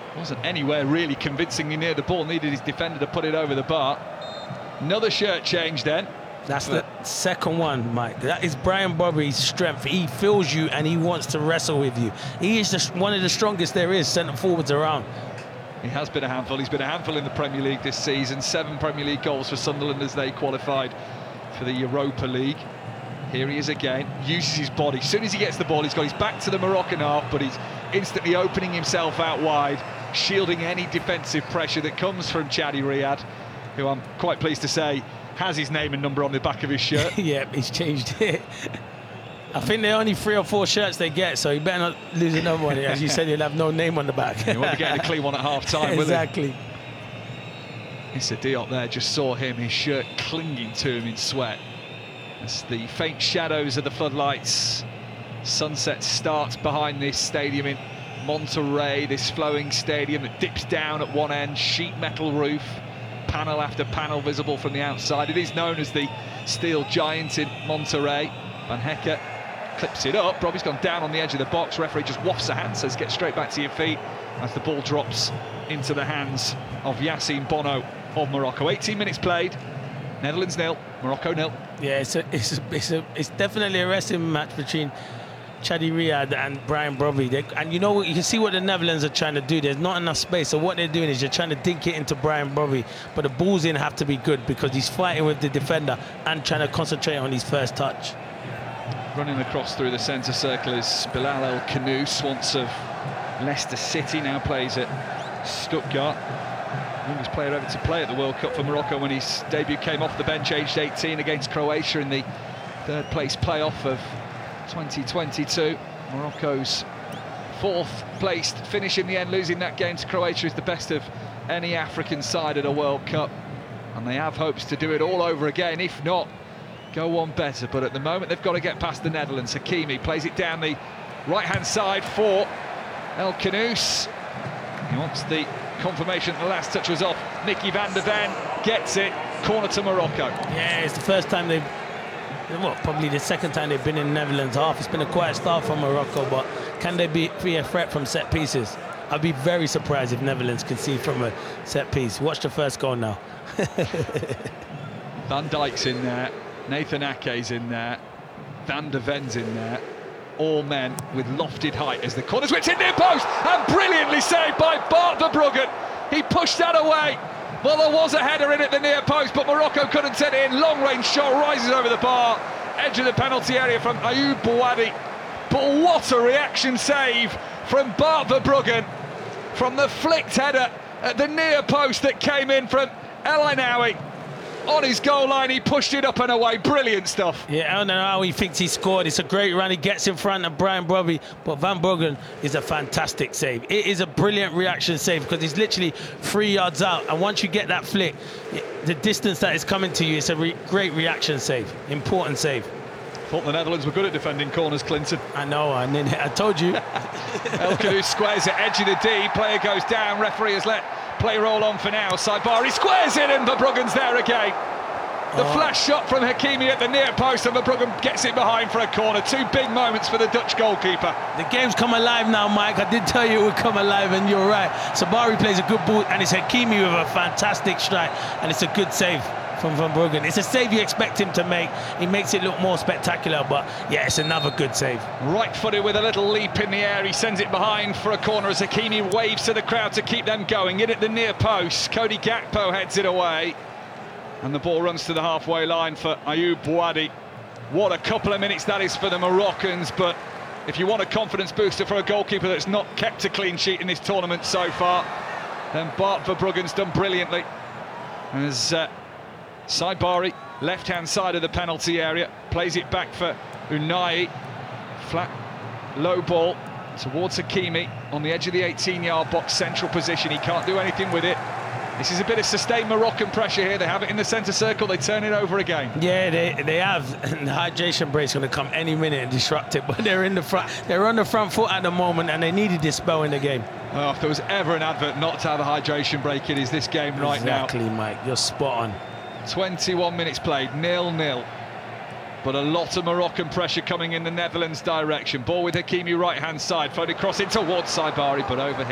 Wasn't anywhere really convincingly near the ball, needed his defender to put it over the bar. Another shirt change then. That's the second one, Mike. That is Brian Brobby's strength. He feels you and he wants to wrestle with you. He is one of the strongest there is, centre forwards around. He has been a handful. He's been a handful in the Premier League this season. 7 Premier League goals for Sunderland as they qualified for the Europa League. Here he is again, uses his body. As soon as he gets the ball, he's got his back to the Moroccan half, but he's instantly opening himself out wide, shielding any defensive pressure that comes from Chadi Riyad, who I'm quite pleased to say has his name and number on the back of his shirt. Yeah, he's changed it. I think they're only 3 or 4 shirts they get, so he better not lose another one. As you said, he'll have no name on the back. He won't be getting a clean one at half-time, will he? Exactly. Issa Diop there just saw him, his shirt clinging to him in sweat. As the faint shadows of the floodlights, sunset starts behind this stadium in Monterrey, this flowing stadium that dips down at one end, sheet metal roof, panel after panel visible from the outside. It is known as the Steel Giant in Monterrey. Van Hecke clips it up. Robbie's gone down on the edge of the box. Referee just wafts a hand, says get straight back to your feet as the ball drops into the hands of Yassine Bono of Morocco. 18 minutes played. Netherlands 0, Morocco 0. Yeah, it's definitely a wrestling match between Chadi Riyad and Brian Brobby. And you know, you can see what the Netherlands are trying to do. There's not enough space, so what they're doing is they're trying to dink it into Brian Brobby, but the balls in have to be good because he's fighting with the defender and trying to concentrate on his first touch. Running across through the centre circle is Bilal El Khanous, once of Leicester City, now plays at Stuttgart. Youngest player ever to play at the World Cup for Morocco when his debut came off the bench aged 18 against Croatia in the third place playoff of 2022. Morocco's 4th placed finish in the end, losing that game to Croatia, is the best of any African side at a World Cup, and they have hopes to do it all over again, if not go one better. But at the moment they've got to get past the Netherlands. Hakimi plays it down the right hand side for El Khanous. He wants the confirmation that the last touch was off. Mickey van der Ven gets it, corner to Morocco. Yeah, it's the first time they've, well, probably the second time they've been in Netherlands half. It's been a quiet start from Morocco, but can they be a threat from set pieces? I'd be very surprised if Netherlands concede from a set piece. Watch the first goal now. Van Dijk's in there, Nathan Ake's in there, Van der Ven's in there. All men with lofted height as the corner switch in near post, and brilliantly saved by Bart Verbruggen. He pushed that away. Well, there was a header in at the near post, but Morocco couldn't set it in. Long range shot rises over the bar, edge of the penalty area from Ayoub Bouadi. But what a reaction save from Bart Verbruggen from the flicked header at the near post that came in from El Ainaoui. On his goal line, he pushed it up and away. Brilliant stuff. Yeah, I don't know how he thinks he scored. It's a great run. He gets in front of Brian Brobby, but Van Bruggen is a fantastic save. It is a brilliant reaction save because he's literally 3 yards out, and once you get that flick, the distance that is coming to you, it's a great reaction save. Important save. Thought the Netherlands were good at defending corners, Clinton. I know, I told you. El Khanous squares it, edge of the D. Player goes down. Referee has let play roll on for now. Saibari squares it, and Verbruggen's there again. The flash shot from Hakimi at the near post, and Verbruggen gets it behind for a corner. 2 big moments for the Dutch goalkeeper. The game's come alive now, Mike. I did tell you it would come alive, and you're right. Sabari plays a good ball, and it's Hakimi with a fantastic strike, and it's a good save from Van Bruggen. It's a save you expect him to make. He makes it look more spectacular, but yeah, it's another good save. Right-footed with a little leap in the air. He sends it behind for a corner as Hakimi waves to the crowd to keep them going. In at the near post, Cody Gakpo heads it away. And the ball runs to the halfway line for Ayoub Bouadi. What a couple of minutes that is for the Moroccans, but if you want a confidence booster for a goalkeeper that's not kept a clean sheet in this tournament so far, then Bart Verbruggen's done brilliantly. As Saibari, left-hand side of the penalty area, plays it back for Unai. Flat, low ball towards Hakimi on the edge of the 18-yard box, central position. He can't do anything with it. This is a bit of sustained Moroccan pressure here. They have it in the centre circle. They turn it over again. Yeah, they have. And the hydration break's going to come any minute and disrupt it. But they're in the front. They're on the front foot at the moment, and they needed this spell in the game. Oh, if there was ever an advert not to have a hydration break, it is this game right now. Exactly, Mike. You're spot on. 21 minutes played, 0-0. But a lot of Moroccan pressure coming in the Netherlands' direction. Ball with Hakimi right-hand side. Floated cross in towards Saibari, but over